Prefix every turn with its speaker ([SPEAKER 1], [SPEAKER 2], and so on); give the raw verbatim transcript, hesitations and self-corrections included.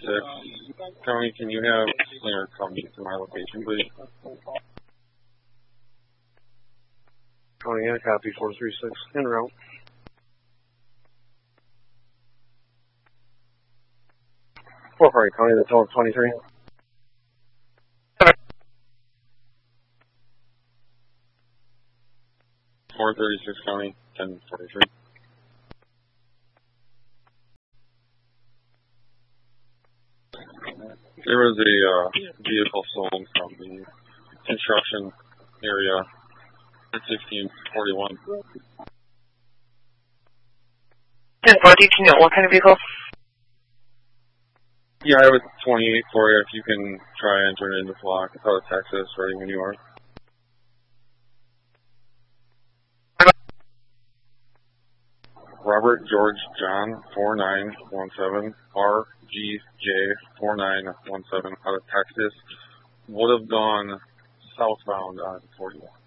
[SPEAKER 1] six. Tony, can you have Slinger come to my location, please? Tony, I copy four three six. En route. four four eight, Tony, the total twenty-three. four thirty-six, County, ten forty-three. There was a uh, vehicle sold from the construction area at sixteen forty-one.
[SPEAKER 2] ten forty, can you know what kind of vehicle?
[SPEAKER 1] Yeah, I have a twenty-eight for you if you can try and turn it into flock. It's out of Texas, ready when you are. Robert George John four nine one seven, R G J four nine one seven out of Texas. Would have gone southbound on forty-one.